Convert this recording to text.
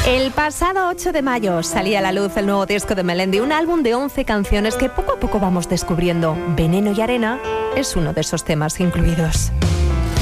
El pasado 8 de mayo salía a la luz el nuevo disco de Melendi, un álbum de 11 canciones que poco a poco vamos descubriendo. Veneno y arena es uno de esos temas incluidos.